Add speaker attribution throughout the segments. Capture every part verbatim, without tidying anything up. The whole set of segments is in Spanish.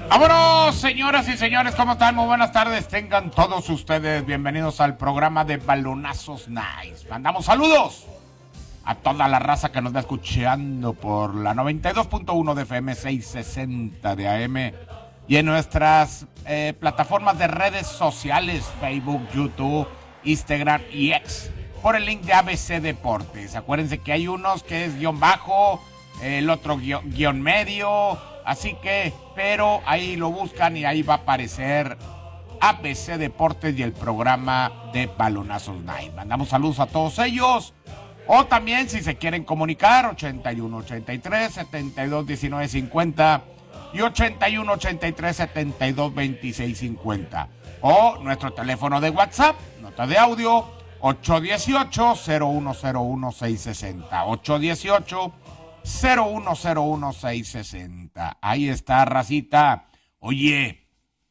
Speaker 1: Vámonos, señoras y señores, ¿cómo están? Muy buenas tardes, tengan todos ustedes bienvenidos al programa de Balonazos Nice. Mandamos saludos a toda la raza que nos va escuchando por la noventa y dos punto uno de F M, seiscientos sesenta de A M y en nuestras eh, plataformas de redes sociales, Facebook, YouTube, Instagram y X, por el link de A B C Deportes. Acuérdense que hay unos que es guión bajo, el otro guión, guión medio, así que, pero ahí lo buscan y ahí va a aparecer A B C Deportes y el programa de Balonazos Night. Mandamos saludos a todos ellos. O también si se quieren comunicar, ochenta y uno, ochenta y tres, setenta y dos, diecinueve, cincuenta y ochenta y uno, ochenta y tres, setenta y dos, veintiséis, cincuenta. O nuestro teléfono de WhatsApp, nota de audio, ocho dieciocho, cero uno cero uno, seiscientos sesenta. ocho dieciocho, cero uno cero uno, seiscientos sesenta. Ahí está, racita. Oye,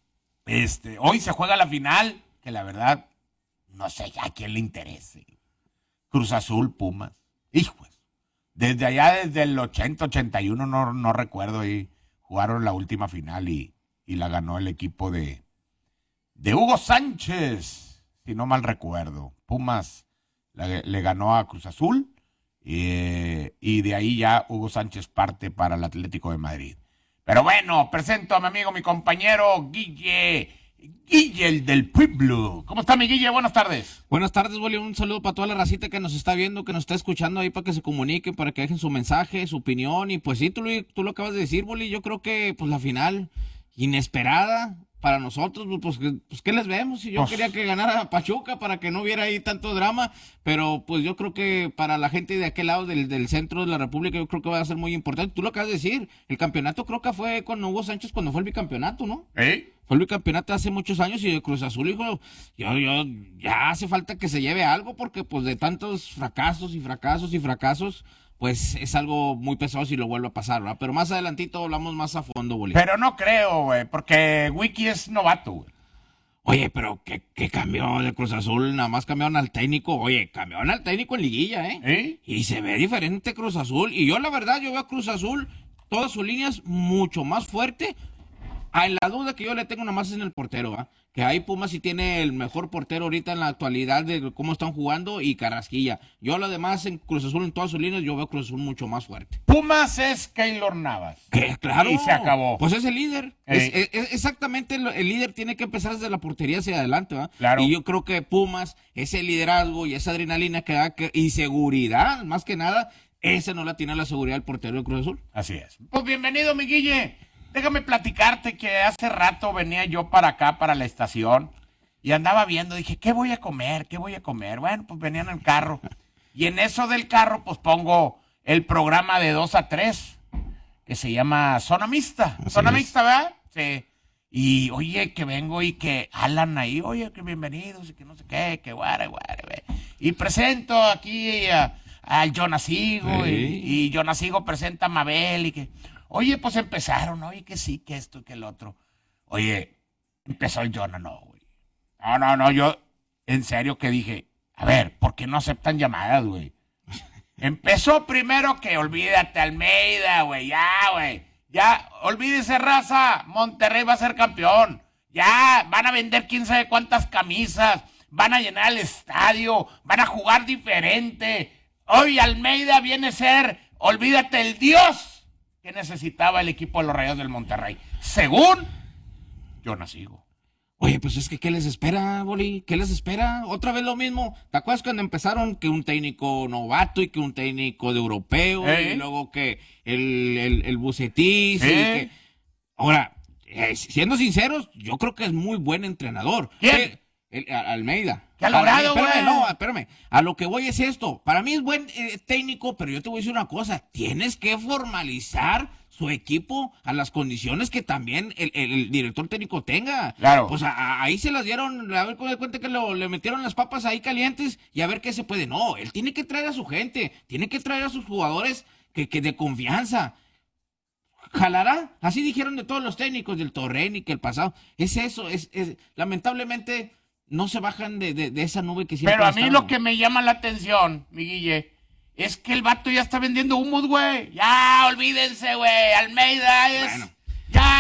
Speaker 1: este, hoy se juega la final, que la verdad, no sé a quién le interese. Cruz Azul, Pumas. Hijos. Desde allá, desde el ochenta, ochenta y uno, no, no recuerdo, y jugaron la última final y, y la ganó el equipo de, de Hugo Sánchez, si no mal recuerdo. Pumas le, le ganó a Cruz Azul eh, y de ahí ya Hugo Sánchez parte para el Atlético de Madrid. Pero bueno, presento a mi amigo, mi compañero Guille. Guille, el del pueblo. ¿Cómo está mi Guille? Buenas tardes.
Speaker 2: Buenas tardes, Boli. Un saludo para toda la racita que nos está viendo, que nos está escuchando ahí, para que se comuniquen, para que dejen su mensaje, su opinión. Y pues sí, tú, tú lo acabas de decir, Boli. Yo creo que pues la final inesperada para nosotros, pues, pues ¿qué les vemos? Si yo pues, quería que ganara Pachuca para que no hubiera ahí tanto drama, pero pues yo creo que para la gente de aquel lado del, del centro de la República, yo creo que va a ser muy importante. Tú lo acabas de decir, el campeonato creo que fue con Hugo Sánchez cuando fue el bicampeonato, ¿no?
Speaker 1: ¿Eh?
Speaker 2: Fue el bicampeonato hace muchos años y de Cruz Azul, hijo, yo, yo, ya hace falta que se lleve algo porque pues de tantos fracasos y fracasos y fracasos, pues es algo muy pesado si lo vuelve a pasar, ¿verdad? Pero más adelantito hablamos más a fondo, Bolívar.
Speaker 1: Pero no creo, güey, porque Wiki es novato, güey.
Speaker 2: Oye, pero ¿qué, qué cambió de Cruz Azul? Nada más cambiaron al técnico. Oye, cambiaron al técnico en liguilla, ¿eh?
Speaker 1: ¿Eh?
Speaker 2: Y se ve diferente Cruz Azul. Y yo, la verdad, yo veo a Cruz Azul, todas sus líneas mucho más fuerte. Ah, en la duda que yo le tengo nada más es en el portero, ¿ah? Que ahí Pumas sí tiene el mejor portero ahorita en la actualidad de cómo están jugando y Carrasquilla. Yo lo demás en Cruz Azul, en todas sus líneas, yo veo Cruz Azul mucho más fuerte.
Speaker 1: Pumas es Keylor Navas.
Speaker 2: ¿Qué? Claro.
Speaker 1: Y se acabó.
Speaker 2: Pues es el líder.
Speaker 1: Eh.
Speaker 2: Es, es, es exactamente el, el líder tiene que empezar desde la portería hacia adelante, ¿va?
Speaker 1: Claro.
Speaker 2: Y yo creo que Pumas, ese liderazgo y esa adrenalina que da que, y seguridad, más que nada, esa no la tiene la seguridad del portero de Cruz Azul.
Speaker 1: Así es. Pues bienvenido, mi Guille. Déjame platicarte que hace rato venía yo para acá, para la estación, y andaba viendo, dije, ¿qué voy a comer? ¿Qué voy a comer? Bueno, pues venía en el carro. Y en eso del carro, pues pongo el programa de dos a tres, que se llama Zona Mixta.
Speaker 2: Así
Speaker 1: Zona
Speaker 2: es.
Speaker 1: Mixta, ¿verdad? Sí. Y oye, que vengo y que hablan ahí, oye, que bienvenidos y que no sé qué, que guare, guare, güey. Y presento aquí a, al Jonasigo,
Speaker 2: Sí.
Speaker 1: y, y Jonasigo presenta a Mabel y que... Oye, pues empezaron, oye, que sí, que esto, que el otro. Oye, empezó el Jonah, no, güey. No, no, no, yo, en serio que dije, a ver, ¿por qué no aceptan llamadas, güey? Empezó primero que olvídate Almeida, güey, ya, güey. Ya, olvídese, raza, Monterrey va a ser campeón. Ya, van a vender quién sabe cuántas camisas, van a llenar el estadio, van a jugar diferente. Hoy Almeida viene a ser, olvídate, el Dios que necesitaba el equipo de los Rayados del Monterrey. Según yo no sigo.
Speaker 2: Oye, pues es que ¿qué les espera, Boli? ¿Qué les espera? Otra vez lo mismo. ¿Te acuerdas cuando empezaron que un técnico novato y que un técnico de europeo
Speaker 1: ¿Eh?
Speaker 2: y luego que el, el, el Bucetich?
Speaker 1: ¿Eh?
Speaker 2: Y que... Ahora, eh, siendo sinceros, yo creo que es muy buen entrenador.
Speaker 1: ¿Quién?
Speaker 2: Que- el- a- Almeida.
Speaker 1: ¿Qué ha logrado,
Speaker 2: Espérame,
Speaker 1: güey?
Speaker 2: no, espérame. A lo que voy es esto. Para mí es buen eh, técnico, pero yo te voy a decir una cosa. Tienes que formalizar su equipo a las condiciones que también el, el- el director técnico tenga.
Speaker 1: Claro.
Speaker 2: Pues a- a- ahí se las dieron, a ver cómo de cuenta que lo, le metieron las papas ahí calientes y a ver qué se puede. No, él tiene que traer a su gente, tiene que traer a sus jugadores que, que de confianza. ¿Jalará? Así dijeron de todos los técnicos del Torrent y que el pasado. Es eso, es, es lamentablemente no se bajan de, de, de esa nube que siempre
Speaker 1: Pero a
Speaker 2: han
Speaker 1: mí
Speaker 2: estado.
Speaker 1: lo que me llama la atención, mi Guille, es que el vato ya está vendiendo humos, güey. Ya, olvídense, güey. Almeida es...
Speaker 2: Bueno.
Speaker 1: Ya,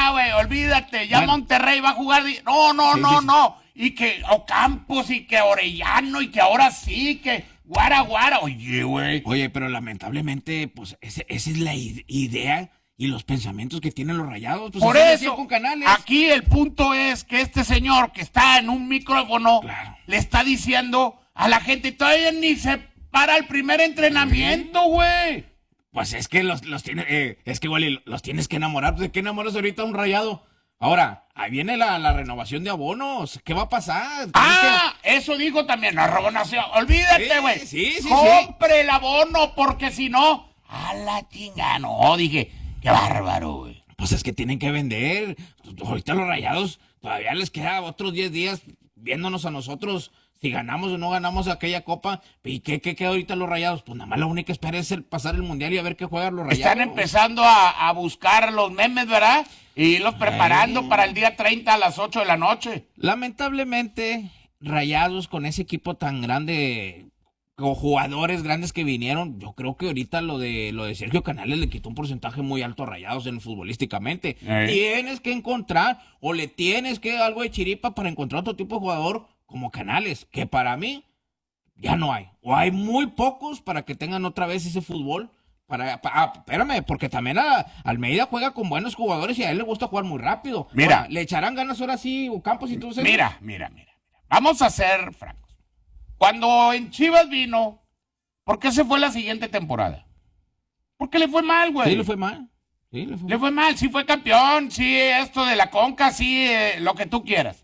Speaker 1: ya, güey, olvídate, ya
Speaker 2: Bueno.
Speaker 1: Monterrey va a jugar. di- No, no,
Speaker 2: Sí,
Speaker 1: no,
Speaker 2: sí, sí.
Speaker 1: no. Y que Ocampos y que Orellano y que ahora sí, que Guara Guara. Oye, güey.
Speaker 2: Oye, pero lamentablemente, pues ese- esa es la i- idea y los pensamientos que tienen los Rayados. Pues
Speaker 1: Por
Speaker 2: así decía
Speaker 1: eso,
Speaker 2: con Canales.
Speaker 1: aquí el punto es que este señor que está en un micrófono
Speaker 2: Claro.
Speaker 1: le está diciendo a la gente, todavía ni se para el primer entrenamiento, güey.
Speaker 2: Pues es que los, los tienes, eh, es que igual los tienes que enamorar. Pues, ¿de qué enamoras ahorita a un Rayado? Ahora, ahí viene la, la renovación de abonos. ¿Qué va a pasar? Tienes
Speaker 1: Ah, eso dijo también la renovación. Olvídate,
Speaker 2: Sí,
Speaker 1: güey.
Speaker 2: sí, sí,
Speaker 1: Compre el abono porque si no, a la chinga. No, dije, qué bárbaro, güey.
Speaker 2: que- pues es que tienen que vender. Ahorita los Rayados todavía les queda otros diez días viéndonos a nosotros. Si ganamos o no ganamos aquella copa, ¿y qué, qué queda ahorita los Rayados? Pues nada más la única espera es el, pasar el Mundial y a ver qué juegan los Rayados.
Speaker 1: Están empezando a, a buscar los memes, ¿verdad? Y los preparando
Speaker 2: Ay.
Speaker 1: para el día treinta a las ocho de la noche.
Speaker 2: Lamentablemente, Rayados con ese equipo tan grande, con jugadores grandes que vinieron, yo creo que ahorita lo de lo de Sergio Canales le quitó un porcentaje muy alto a Rayados en futbolísticamente.
Speaker 1: Eh.
Speaker 2: Tienes que encontrar o le tienes que dar algo de chiripa para encontrar otro tipo de jugador como Canales, que para mí ya no hay. O hay muy pocos para que tengan otra vez ese fútbol. Para, pa- ah, espérame, porque también a, Almeida juega con buenos jugadores y a él le gusta jugar muy rápido.
Speaker 1: Mira.
Speaker 2: Ahora, ¿le echarán ganas ahora sí Campos y todo eso?
Speaker 1: Mira, mira, mira. Vamos a ser francos. Cuando en Chivas vino, ¿por qué se fue la siguiente temporada? Porque le fue mal, güey.
Speaker 2: Sí, le fue mal. Sí, le fue
Speaker 1: Le fue mal, sí fue campeón, sí, esto de la Conca, sí, eh, lo que tú quieras.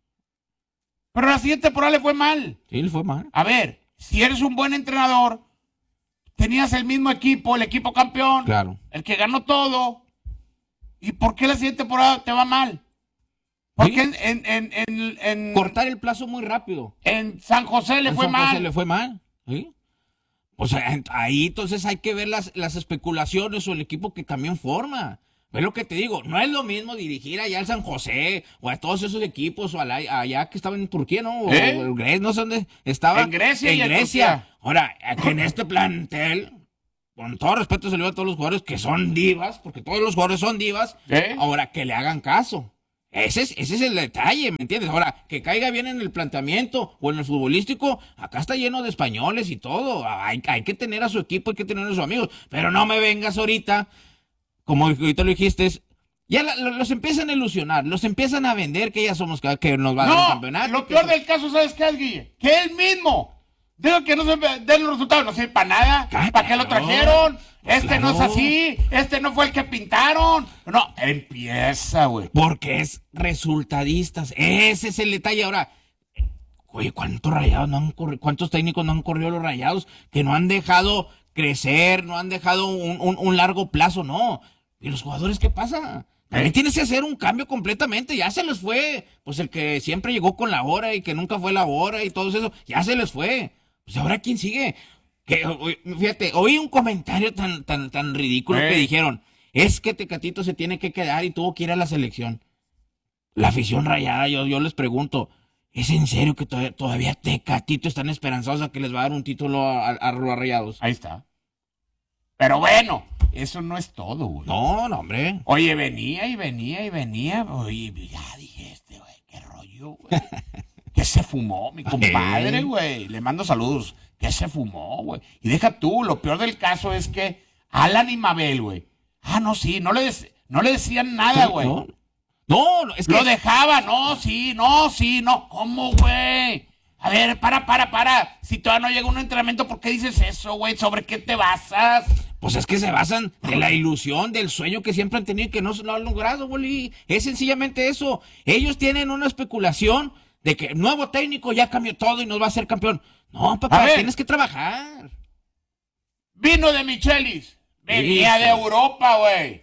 Speaker 1: Pero la siguiente temporada le fue mal.
Speaker 2: Sí, le fue mal.
Speaker 1: A ver, si eres un buen entrenador, tenías el mismo equipo, el equipo campeón,
Speaker 2: Claro.
Speaker 1: el que ganó todo. ¿Y por qué la siguiente temporada te va mal? Porque
Speaker 2: Sí.
Speaker 1: en, en, en, en, en-
Speaker 2: Cortar el plazo muy rápido.
Speaker 1: en San José le
Speaker 2: En
Speaker 1: fue
Speaker 2: San José
Speaker 1: mal.
Speaker 2: le fue mal. ¿Sí? O sea, en- ahí entonces hay que ver las, las especulaciones o el equipo que también forma. Es lo que te digo, no es lo mismo dirigir allá al San José o a todos esos equipos o a la- allá que estaba en Turquía, ¿no? O,
Speaker 1: ¿Eh?
Speaker 2: o en Grecia, no sé dónde estaba.
Speaker 1: En Grecia
Speaker 2: En
Speaker 1: y en
Speaker 2: Grecia.
Speaker 1: Turquía.
Speaker 2: Ahora, que en este plantel, con todo respeto se le digo a todos los jugadores que son divas, porque todos los jugadores son divas,
Speaker 1: ¿Eh?
Speaker 2: ahora que le hagan caso. Ese es, ese es el detalle, ¿me entiendes? Ahora, que caiga bien en el planteamiento o en el futbolístico, acá está lleno de españoles y todo. Hay, hay que tener a su equipo, hay que tener a sus amigos. Pero no me vengas ahorita, como ahorita lo dijiste, ya la- lo- los empiezan a ilusionar, los empiezan a vender que ya somos, que que nos va a dar el
Speaker 1: No,
Speaker 2: campeonato.
Speaker 1: lo
Speaker 2: que
Speaker 1: peor
Speaker 2: eso-
Speaker 1: del caso, ¿sabes qué es, Guille? Que él mismo. Digo que no se den los resultados, no sirve para nada.
Speaker 2: Ah,
Speaker 1: ¿Para qué lo
Speaker 2: claro.
Speaker 1: trajeron? Este no es
Speaker 2: Claro.
Speaker 1: así, este no fue el que pintaron. No, empieza, güey.
Speaker 2: Porque es resultadistas. Ese es el detalle. Ahora, oye, ¿cuántos rayados no han corrido? ¿Cuántos técnicos no han corrido los Rayados? Que no han dejado crecer, no han dejado un, un- un largo plazo, no. ¿Y los jugadores qué pasa? También
Speaker 1: ¿Eh?
Speaker 2: tienes que hacer un cambio completamente. Ya se les fue. Pues el que siempre llegó con la hora y que nunca fue la hora y todo eso, ya se les fue. Pues ahora, ¿quién sigue? Que, o- o- fíjate, oí un comentario tan, tan, tan ridículo
Speaker 1: ¿Eh?
Speaker 2: que dijeron, es que Tecatito se tiene que quedar y tuvo que ir a la selección. La afición rayada, yo, yo les pregunto, ¿es en serio que todavía, todavía Tecatito están esperanzados a que les va a dar un título a, a, a los Rayados?
Speaker 1: Ahí está. Pero bueno, eso no es todo, güey.
Speaker 2: No, no, hombre.
Speaker 1: Oye, venía y venía y venía. Oye, ya dije este, güey, qué rollo, güey. ¿Qué se fumó, mi compadre,
Speaker 2: Eh.
Speaker 1: güey? Le mando saludos. ¿Qué se fumó, güey? Y deja tú, lo peor del caso es que Alan y Mabel, güey. Ah, no, sí, no le, dec- no le decían nada, güey.
Speaker 2: No, no, no, es que...
Speaker 1: Lo dejaba, no, sí, no, sí, no. ¿Cómo, güey? A ver, para, para, para. Si todavía no llega un entrenamiento, ¿por qué dices eso, güey? ¿Sobre qué te basas?
Speaker 2: Pues es que se basan de la ilusión, del sueño que siempre han tenido y que no se lo han logrado, Boli. Es sencillamente eso. Ellos tienen una especulación de que el nuevo técnico ya cambió todo y nos va a ser campeón. No,
Speaker 1: A
Speaker 2: papá,
Speaker 1: ver.
Speaker 2: tienes que trabajar.
Speaker 1: Vino de Michelis. Venía
Speaker 2: Hijo.
Speaker 1: de Europa, güey.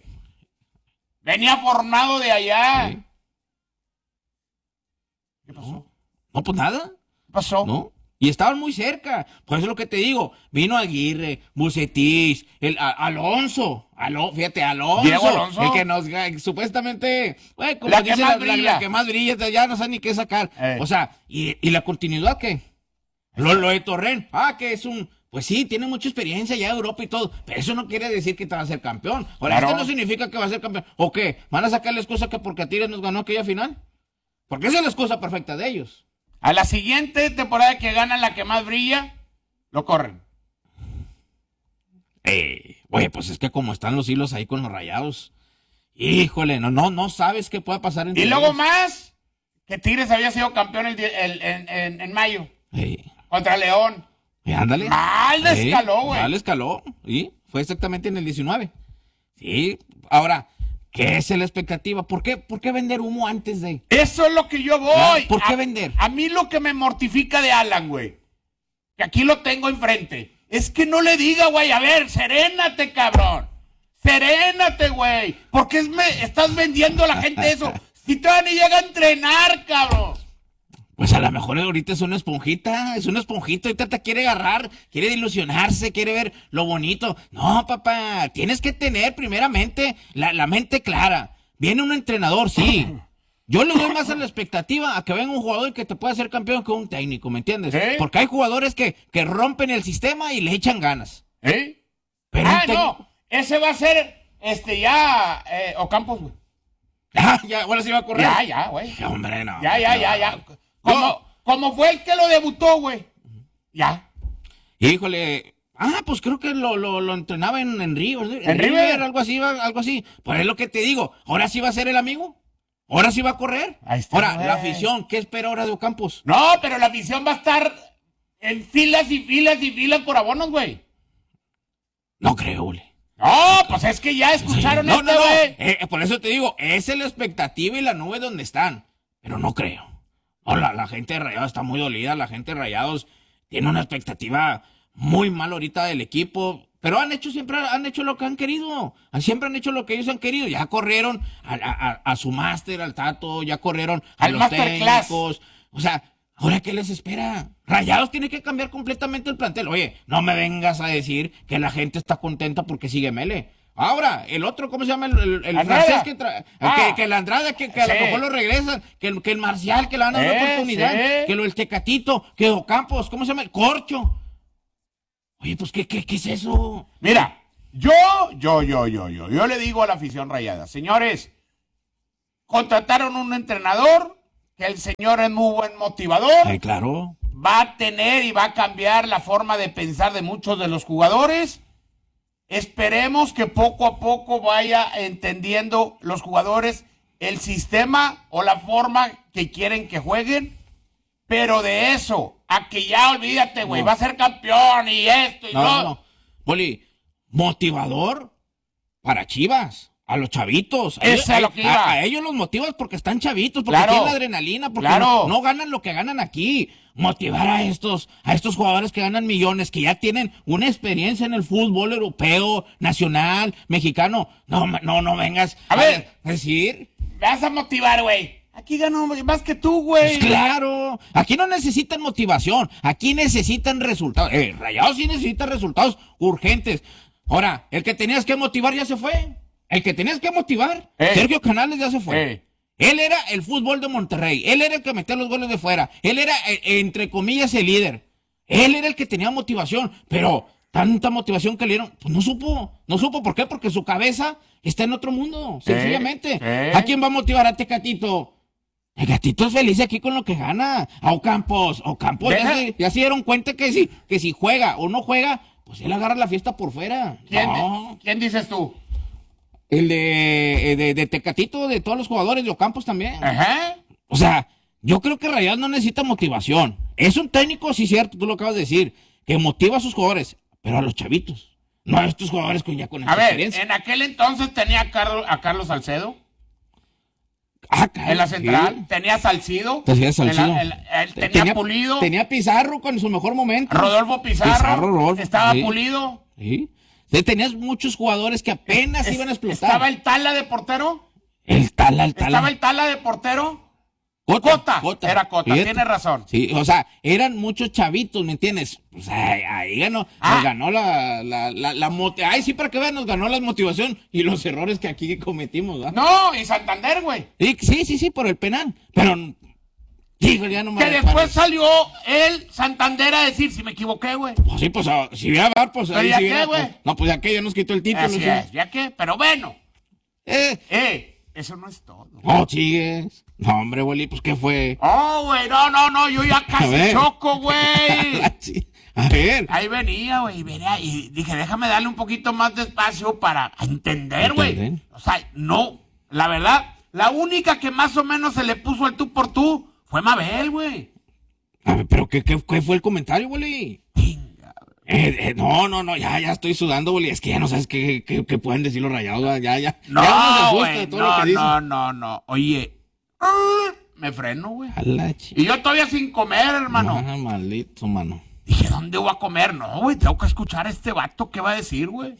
Speaker 1: Venía formado de allá.
Speaker 2: Sí.
Speaker 1: ¿Qué pasó?
Speaker 2: No, pues nada.
Speaker 1: ¿Qué pasó?
Speaker 2: ¿No? Y estaban muy cerca. Por eso es lo que te digo. Vino Aguirre, Bucetich, el a- Alonso. Alo- fíjate, Alonso.
Speaker 1: Diego Alonso.
Speaker 2: El que nos ga- supuestamente, güey, como
Speaker 1: La que
Speaker 2: dice
Speaker 1: más
Speaker 2: la, la-
Speaker 1: brilla.
Speaker 2: la que más brilla, ya no sabe ni qué sacar.
Speaker 1: Eh.
Speaker 2: O sea, ¿y, y la continuidad qué? Lo, lo de Torren, ah, que es un, pues sí, tiene mucha experiencia ya en Europa y todo, pero eso no quiere decir que te va a ser campeón. Ahora,
Speaker 1: Claro.
Speaker 2: esto no significa que va a ser campeón. ¿O qué? ¿Van a sacar la excusa que porque a Tigres nos ganó aquella final? Porque esa es la excusa perfecta de ellos.
Speaker 1: A la siguiente temporada que ganan la que más brilla, lo corren.
Speaker 2: Eh, oye, pues es que como están los hilos ahí con los Rayados, híjole, no, no, no sabes qué pueda pasar entre
Speaker 1: Y luego
Speaker 2: ellos.
Speaker 1: más, que Tigres había sido campeón el, di- el- en, en- en mayo
Speaker 2: Eh,
Speaker 1: contra León.
Speaker 2: eh, ándale.
Speaker 1: Mal le
Speaker 2: Eh,
Speaker 1: escaló, güey.
Speaker 2: Mal escaló, y fue exactamente en el diecinueve. Sí, ahora, ¿qué es la expectativa? ¿Por qué, por qué vender humo antes de...?
Speaker 1: Eso es lo que yo voy.
Speaker 2: Claro, ¿por qué
Speaker 1: a,
Speaker 2: vender?
Speaker 1: A mí lo que me mortifica de Alan, güey, que aquí lo tengo enfrente, es que no le diga, güey, a ver, serénate, cabrón. Serénate, güey. ¿Por qué es me- estás vendiendo a la gente eso? Si todavía ni llega a entrenar, cabrón.
Speaker 2: Pues a lo mejor ahorita es una esponjita, es una esponjita, ahorita te quiere agarrar, quiere ilusionarse, quiere ver lo bonito. No, papá, tienes que tener primeramente la, la mente clara. Viene un entrenador, sí. Yo le doy más a la expectativa a que venga un jugador y que te pueda ser campeón que un técnico, ¿me entiendes?
Speaker 1: ¿Sí?
Speaker 2: Porque hay jugadores que, que rompen el sistema y le echan ganas.
Speaker 1: ¿Eh?
Speaker 2: Pero
Speaker 1: ah,
Speaker 2: un técnico-
Speaker 1: no, ese va a ser, este, ya, eh, Ocampos, güey.
Speaker 2: Ah, ya, ahora sí va a correr.
Speaker 1: Ya, ya, güey.
Speaker 2: Ya, hombre, no.
Speaker 1: Ya, ya,
Speaker 2: no.
Speaker 1: ya, ya. Como, como fue el que lo debutó, güey. Ya.
Speaker 2: Híjole. Ah, pues creo que lo, lo, lo entrenaba en, en River. ¿sí?
Speaker 1: ¿En River?
Speaker 2: algo así, va- algo así. Pues es lo que te digo. Ahora sí va a ser el amigo. Ahora sí va a correr.
Speaker 1: Ahí está,
Speaker 2: Ahora,
Speaker 1: güey.
Speaker 2: la afición, ¿qué espera ahora de Ocampos?
Speaker 1: No, pero la afición va a estar en filas y filas y filas por abonos, güey.
Speaker 2: No creo, güey.
Speaker 1: No, pues es que ya escucharon
Speaker 2: No,
Speaker 1: este,
Speaker 2: no, no.
Speaker 1: güey.
Speaker 2: Eh, por eso te digo, esa es la expectativa y la nube donde están. Pero no creo. No, la, la gente de Rayados está muy dolida. La gente de Rayados tiene una expectativa muy mal ahorita del equipo. Pero han hecho siempre, han hecho lo que han querido. Siempre han hecho lo que ellos han querido. Ya corrieron a, a- a- a su máster, al Tato, ya corrieron a
Speaker 1: Al
Speaker 2: los
Speaker 1: masterclass.
Speaker 2: técnicos. O sea, ¿ahora qué les espera? Rayados tiene que cambiar completamente el plantel. Oye, no me vengas a decir que la gente está contenta porque sigue Mele. Ahora, el otro, ¿cómo se llama? El, el- el
Speaker 1: Andrada.
Speaker 2: francés que, tra-
Speaker 1: Ah.
Speaker 2: que, que la Andrada, que, que a lo
Speaker 1: Sí.
Speaker 2: mejor lo regresan, que, el- que el Marcial, que le van a dar
Speaker 1: Eh,
Speaker 2: una oportunidad,
Speaker 1: sí.
Speaker 2: que lo el Tecatito, que Ocampos, ¿cómo se llama? El Corcho. Oye, pues, ¿qué, qué, qué es eso?
Speaker 1: Mira, yo, yo, yo, yo, yo, yo le digo a la afición rayada, señores, contrataron un entrenador, que el señor es muy buen motivador,
Speaker 2: Ay, claro.
Speaker 1: va a tener y va a cambiar la forma de pensar de muchos de los jugadores. Esperemos que poco a poco vaya entendiendo los jugadores el sistema o la forma que quieren que jueguen, pero de eso, a que ya olvídate, güey,
Speaker 2: No.
Speaker 1: va a ser campeón y esto y
Speaker 2: No,
Speaker 1: todo.
Speaker 2: no, no. Boli, motivador para Chivas, a los chavitos. A
Speaker 1: Eso
Speaker 2: ellos,
Speaker 1: es lo que
Speaker 2: a-
Speaker 1: iba.
Speaker 2: a ellos los motivas porque están chavitos, porque
Speaker 1: Claro.
Speaker 2: tienen adrenalina, porque
Speaker 1: Claro.
Speaker 2: no, no ganan lo que ganan aquí. Motivar a estos, a estos jugadores que ganan millones, que ya tienen una experiencia en el fútbol europeo, nacional, mexicano. No, ma- no, no vengas
Speaker 1: A ver.
Speaker 2: decir.
Speaker 1: Me vas a motivar, güey. Aquí ganó más que tú, güey.
Speaker 2: Pues claro, aquí no necesitan motivación, aquí necesitan resultados. Eh, Rayados sí necesitan resultados urgentes. Ahora, el que tenías que motivar ya se fue. El que tenías que motivar,
Speaker 1: Eh.
Speaker 2: Sergio Canales ya se fue.
Speaker 1: Eh.
Speaker 2: Él era el fútbol de Monterrey, él era el que metía los goles de fuera, él era, eh, entre comillas, el líder. Él era el que tenía motivación, pero tanta motivación que le dieron, pues no supo, no supo. ¿Por qué? Porque su cabeza está en otro mundo,
Speaker 1: Sí,
Speaker 2: sencillamente.
Speaker 1: sí.
Speaker 2: ¿A quién va a motivar a Tecatito? El gatito es feliz aquí con lo que gana. A Ocampos, Ocampos, ya
Speaker 1: Deja-
Speaker 2: se, ya se dieron cuenta que si, que si juega o no juega, pues él agarra la fiesta por fuera.
Speaker 1: ¿Quién,
Speaker 2: No.
Speaker 1: ¿Quién dices tú?
Speaker 2: El de, eh, de, de Tecatito, de todos los jugadores de Ocampos también.
Speaker 1: Ajá.
Speaker 2: O sea, yo creo que Rayados no necesita motivación. Es un técnico, sí, cierto, tú lo acabas de decir, que motiva a sus jugadores, pero a los chavitos. No a estos jugadores con ya con
Speaker 1: A
Speaker 2: esta
Speaker 1: ver,
Speaker 2: experiencia.
Speaker 1: en aquel entonces tenía a Carlos, a Carlos Salcedo
Speaker 2: Ah, caray,
Speaker 1: en la central,
Speaker 2: sí.
Speaker 1: tenía a Salcido,
Speaker 2: Tenía Salcido.
Speaker 1: en la- en la- él tenía, Pulido,
Speaker 2: Tenía Pizarro con su mejor momento.
Speaker 1: Rodolfo Pizarro,
Speaker 2: Pizarro, Rodolfo,
Speaker 1: estaba
Speaker 2: sí.
Speaker 1: Pulido,
Speaker 2: Sí. Sí, tenías muchos jugadores que apenas
Speaker 1: Es-
Speaker 2: iban a explotar.
Speaker 1: estaba el Tala de portero,
Speaker 2: el Tala, el Tala.
Speaker 1: estaba el Tala de portero,
Speaker 2: Cota,
Speaker 1: Cota, era Cota,
Speaker 2: Fíjate.
Speaker 1: tiene razón.
Speaker 2: Sí, o sea, eran muchos chavitos, ¿me entiendes? Pues ahí, ahí ganó,
Speaker 1: Ah.
Speaker 2: nos ganó la, la, la, la moti- ay, sí, para que vean, nos ganó la motivación y los errores que aquí cometimos, ¿verdad?
Speaker 1: No, y Santander, güey.
Speaker 2: Sí, sí, sí, sí, por el penal. Pero Hijo, ya no me
Speaker 1: Que
Speaker 2: recuerdo.
Speaker 1: después salió el Santander a decir, si me equivoqué, güey.
Speaker 2: Pues sí, pues ah, si viera bar, pues
Speaker 1: ¿Pero
Speaker 2: ahí
Speaker 1: ya
Speaker 2: sí
Speaker 1: qué,
Speaker 2: viera,
Speaker 1: güey?
Speaker 2: pues, no, pues ya que ya nos quitó el título.
Speaker 1: Así
Speaker 2: sí.
Speaker 1: es, ya que, pero bueno.
Speaker 2: Eh,
Speaker 1: Eh, eso no es todo.
Speaker 2: no, sigues. No, hombre, Boli, pues ¿qué fue?
Speaker 1: Oh, güey, no, no, no, yo ya
Speaker 2: A
Speaker 1: casi
Speaker 2: ver.
Speaker 1: choco, güey.
Speaker 2: Sí. A ver.
Speaker 1: Ahí venía, güey, y venía, y dije, déjame darle un poquito más de espacio para entender, güey.
Speaker 2: Entender.
Speaker 1: O sea, no, la verdad, la única que más o menos se le puso el tú por tú fue Mabel, güey.
Speaker 2: A ver, pero ¿qué, qué, qué fue el comentario, Boli?
Speaker 1: Chinga,
Speaker 2: Eh, eh, no, no, no, ya, ya estoy sudando, Boli. Es que ya no sabes qué, qué, qué pueden decir los rayados, ya, ya.
Speaker 1: No,
Speaker 2: ya uno se asusta
Speaker 1: güey,
Speaker 2: de todo
Speaker 1: no,
Speaker 2: lo que dicen.
Speaker 1: no, no, no. Oye, ah, me freno, güey.
Speaker 2: A la chi-
Speaker 1: Y yo todavía sin comer, hermano.
Speaker 2: Ah, maldito, mano.
Speaker 1: Dije, ¿dónde voy a comer? No, güey, tengo que escuchar a este vato. ¿Qué va a decir, güey?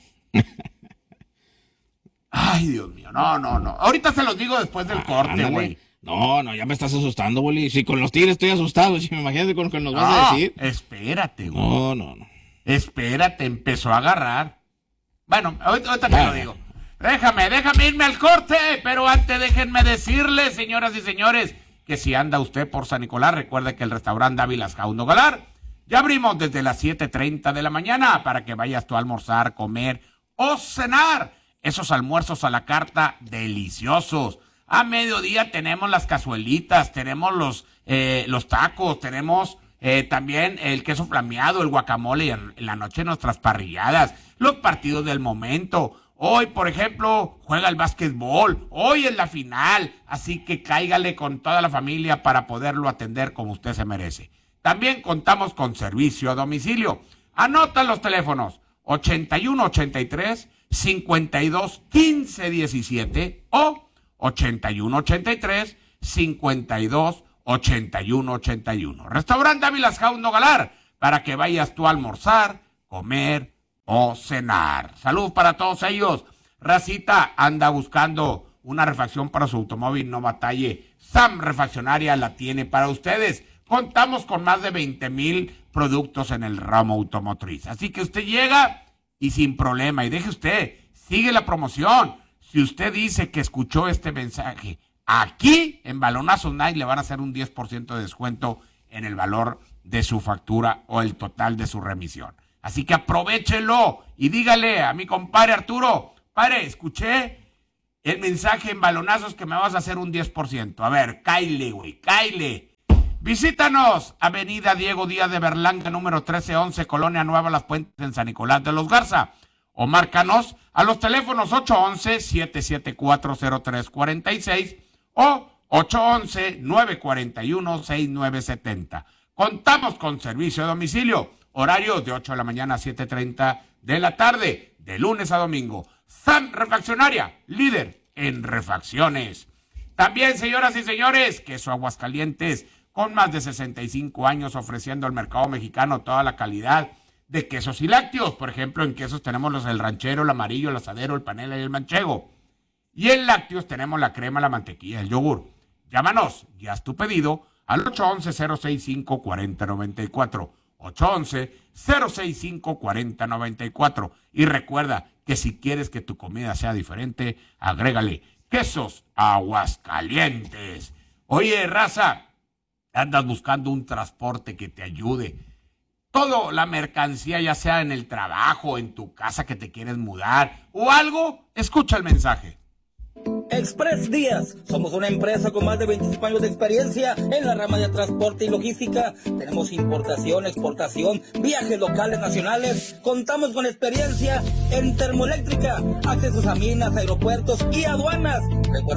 Speaker 1: Ay, Dios mío, no, no, no. Ahorita se los digo después del corte,
Speaker 2: Ándale.
Speaker 1: güey.
Speaker 2: No, no, ya me estás asustando, Boli. Si con los tigres estoy asustado, si me imagínate con lo que nos vas
Speaker 1: No,
Speaker 2: a decir.
Speaker 1: espérate, güey.
Speaker 2: No, no, no.
Speaker 1: Espérate, empezó a agarrar. Bueno, ahorita, ahorita te
Speaker 2: Ah.
Speaker 1: lo digo. Déjame, déjame irme al corte, pero antes déjenme decirles, señoras y señores, que si anda usted por San Nicolás, recuerde que el restaurante Dávilas Jauno Galar, ya abrimos desde las siete treinta de la mañana para que vayas tú a almorzar, comer o cenar. Esos almuerzos a la carta deliciosos. A mediodía tenemos las cazuelitas, tenemos los, eh, los tacos, tenemos eh, también el queso flameado, el guacamole y en, en la noche nuestras parrilladas, los partidos del momento. Hoy, por ejemplo, juega el básquetbol, hoy es la final, así que cáigale con toda la familia para poderlo atender como usted se merece. También contamos con servicio a domicilio. Anota los teléfonos ochenta y uno ochenta y tres cincuenta y dos quince diecisiete o ochenta y uno ochenta y tres cincuenta y dos ochenta y uno ochenta y uno. Restaurante Dávilas Jauno Galar, para que vayas tú a almorzar, comer o cenar. Salud para todos ellos. Racita anda buscando una refacción para su automóvil, no batalle. Sam Refaccionaria la tiene para ustedes. Contamos con más de veinte mil productos en el ramo automotriz. Así que usted llega y sin problema. Y deje usted, sigue la promoción. Si usted dice que escuchó este mensaje aquí en Balonazos Night, le van a hacer un diez por ciento de descuento en el valor de su factura o el total de su remisión. Así que aprovechelo y dígale a mi compadre Arturo, padre, escuché el mensaje en Balonazos que me vas a hacer un diez por ciento. A ver, cáile, güey, cáile. Visítanos, Avenida Diego Díaz de Berlanga, número trece once, Colonia Nueva Las Puentes, en San Nicolás de los Garza. O márcanos a los teléfonos ocho once, siete siete cuatro, cero tres cuatro seis o ocho once, nueve cuatro uno, seis nueve siete cero. Contamos con servicio a domicilio, horario de ocho de la mañana a siete treinta de la tarde, de lunes a domingo. Sam Refaccionaria, líder en refacciones. También, señoras y señores, Queso Aguascalientes, con más de sesenta y cinco años ofreciendo al mercado mexicano toda la calidad de quesos y lácteos. Por ejemplo, en quesos tenemos los El Ranchero, el Amarillo, el Asadero, el Panela y el Manchego. Y en lácteos tenemos la crema, la mantequilla, el yogur. Llámanos y haz tu pedido al ocho once, cero seis cinco, cuatro cero nueve cuatro. ocho once, cero seis cinco, cuatro cero nueve cuatro. Y recuerda que si quieres que tu comida sea diferente, agrégale Quesos Aguascalientes. Oye, raza, andas buscando un transporte que te ayude. Todo, la mercancía, ya sea en el trabajo, en tu casa que te quieres mudar o algo, escucha el mensaje.
Speaker 3: Express Díaz, somos una empresa con más de veinticinco años de experiencia en la rama de transporte y logística. Tenemos importación, exportación, viajes locales, nacionales. Contamos con experiencia en termoeléctrica, accesos a minas, aeropuertos y aduanas. Recuerda